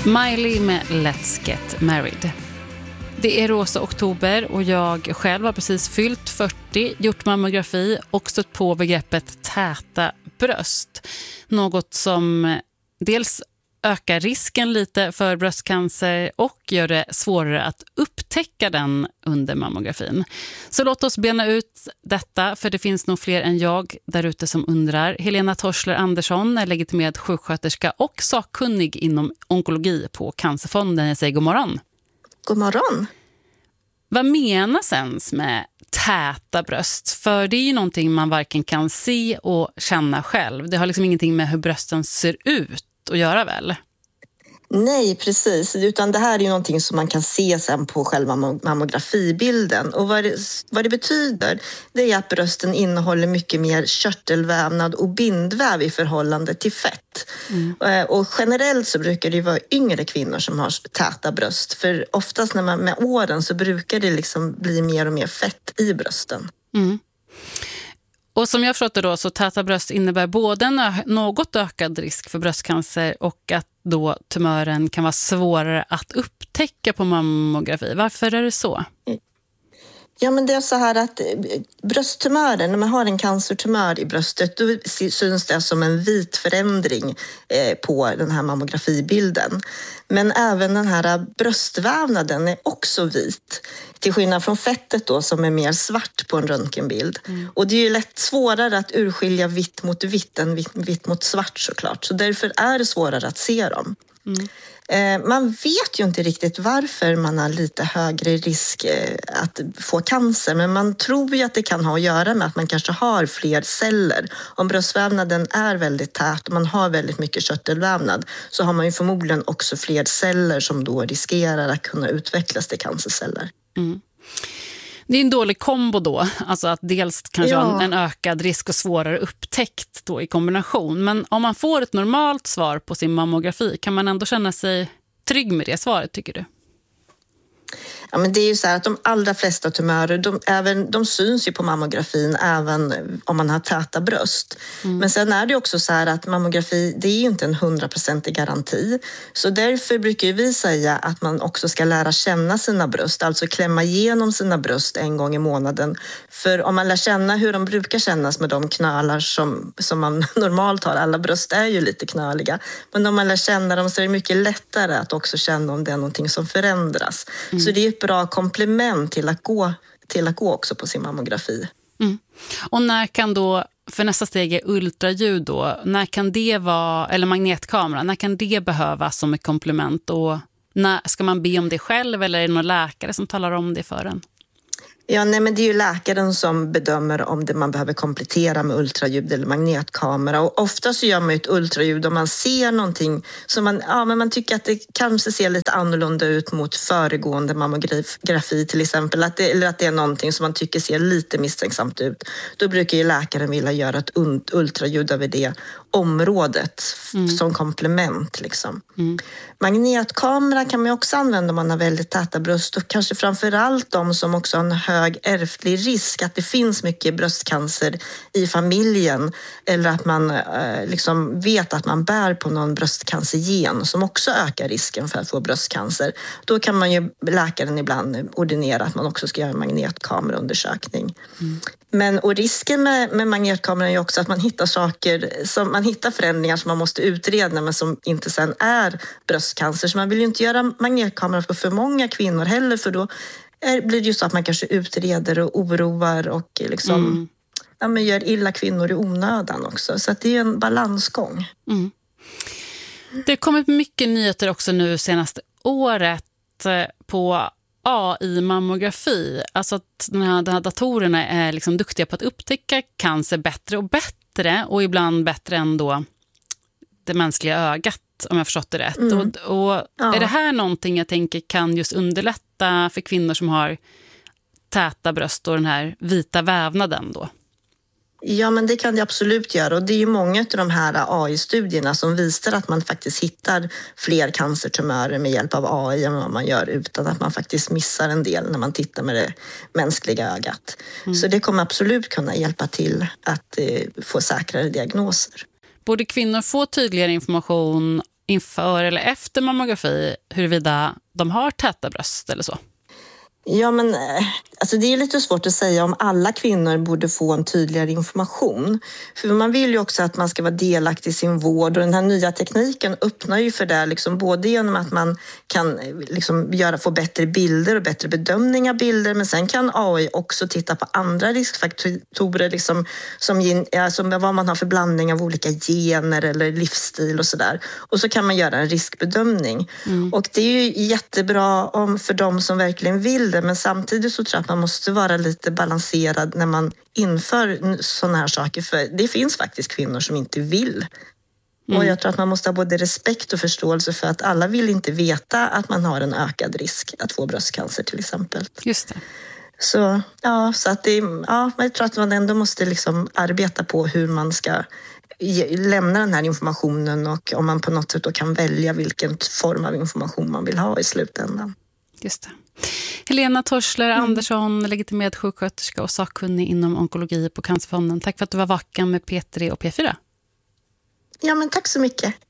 Miley med Let's Get Married. Det är rosa oktober och jag själv har precis fyllt 40, gjort mammografi och stött på begreppet täta bröst. Något som dels ökar risken lite för bröstcancer och gör det svårare att upptäcka den under mammografin. Så låt oss bena ut detta, för det finns nog fler än jag där ute som undrar. Helena Torsler Andersson är legitimerad sjuksköterska och sakkunnig inom onkologi på Cancerfonden. Jag säger god morgon. God morgon. Vad menas ens med täta bröst? För det är ju någonting man varken kan se och känna själv. Det har liksom ingenting med hur brösten ser ut att göra väl? Nej, precis. Utan det här är ju någonting som man kan se sen på själva mammografibilden. Och vad det betyder, det är att brösten innehåller mycket mer körtelvävnad och bindväv i förhållande till fett. Och generellt så brukar det vara yngre kvinnor som har täta bröst. För oftast när man med åren så brukar det liksom bli mer och mer fett i brösten. Mm. Och som jag förstått det då, så täta bröst innebär både en något ökad risk för bröstcancer och att då tumören kan vara svårare att upptäcka på mammografi. Varför är det så? Ja, men det är så här att brösttumören, när man har en cancertumör i bröstet, då syns det som en vit förändring på den här mammografibilden. Men även den här bröstvävnaden är också vit. Till skillnad från fettet då, som är mer svart på en röntgenbild. Och det är ju lätt svårare att urskilja vitt mot vitt än vitt mot svart såklart. Så därför är det svårare att se dem. Man vet ju inte riktigt varför man har lite högre risk att få cancer, men man tror ju att det kan ha att göra med att man kanske har fler celler. Om bröstvävnaden är väldigt tät och man har väldigt mycket körtelvävnad, så har man ju förmodligen också fler celler som då riskerar att kunna utvecklas till cancerceller. Det är en dålig kombo då, alltså att dels kanske ha en ökad risk och svårare upptäckt då i kombination. Men om man får ett normalt svar på sin mammografi, kan man ändå känna sig trygg med det svaret, tycker du? Ja, men det är ju så här att de allra flesta tumörer, de syns ju på mammografin även om man har täta bröst. Men sen är det också så här att mammografi, det är ju inte en 100% garanti. Så därför brukar vi säga att man också ska lära känna sina bröst, alltså klämma igenom sina bröst en gång i månaden. För om man lär känna hur de brukar kännas med de knölar som man normalt har, alla bröst är ju lite knöliga, men om man lär känna dem så är det mycket lättare att också känna om det är någonting som förändras. Så det är ett bra komplement till att gå också på sin mammografi. Och när kan då, för nästa steg är ultraljud då, när kan det vara, eller magnetkamera, när kan det behövas som ett komplement, och när ska man be om det själv, eller är det någon läkare som talar om det för en? Ja, nej, men det är ju läkaren som bedömer om man behöver komplettera med ultraljud eller magnetkamera. Och ofta så gör man ett ultraljud om man ser någonting som men man tycker att det kanske ser lite annorlunda ut mot föregående mammografi till exempel. Eller att det är någonting som man tycker ser lite misstänksamt ut. Då brukar ju läkaren vilja göra ett ultraljud över det området som komplement liksom. Magnetkamera kan man också använda om man har väldigt täta bröst, och kanske framförallt de som också har en hög ärftlig risk att det finns mycket bröstcancer i familjen, eller att man liksom vet att man bär på någon bröstcancergen som också ökar risken för att få bröstcancer. Då kan man ju läkaren ibland ordinera att man också ska göra en magnetkameraundersökning. Och risken med magnetkameran är också att man hittar saker, man hittar förändringar som man måste utreda men som inte sen är bröstcancer. Så man vill ju inte göra magnetkamera på för många kvinnor heller, för då blir det ju så att man kanske utreder och oroar och liksom, men gör illa kvinnor i onödan också. Så att det är en balansgång. Det har kommit mycket nyheter också nu senaste året på AI-mammografi. Alltså att de här datorerna är liksom duktiga på att upptäcka cancer bättre och bättre, och ibland bättre än då det mänskliga ögat, om jag förstått det rätt. Och är det här någonting jag tänker kan just underlätta för kvinnor som har täta bröst och den här vita vävnaden då? Ja, men det kan det absolut göra, och det är ju många av de här AI-studierna som visar att man faktiskt hittar fler cancertumörer med hjälp av AI än vad man gör utan att man faktiskt missar en del när man tittar med det mänskliga ögat. Så det kommer absolut kunna hjälpa till att få säkrare diagnoser. Borde kvinnor få tydligare information inför eller efter mammografi huruvida de har täta bröst eller så? Ja, men alltså det är lite svårt att säga om alla kvinnor borde få en tydligare information. För man vill ju också att man ska vara delaktig i sin vård, och den här nya tekniken öppnar ju för det liksom, både genom att man kan liksom få bättre bilder och bättre bedömning av bilder, men sen kan AI också titta på andra riskfaktorer liksom, som vad man har för blandning av olika gener eller livsstil och sådär. Och så kan man göra en riskbedömning. Och det är ju jättebra för de som verkligen vill det. Men samtidigt så tror jag att man måste vara lite balanserad när man inför sådana här saker. För det finns faktiskt kvinnor som inte vill. Och jag tror att man måste ha både respekt och förståelse för att alla vill inte veta att man har en ökad risk att få bröstcancer till exempel. Just det. Så att jag tror att man ändå måste liksom arbeta på hur man ska lämna den här informationen, och om man på något sätt då kan välja vilken form av information man vill ha i slutändan. Just det. Helena Torssler Andersson, legitimerad sjuksköterska och sakkunnig inom onkologi på Cancerfonden. Tack för att du var vaken med P3 och P4. Ja, men tack så mycket.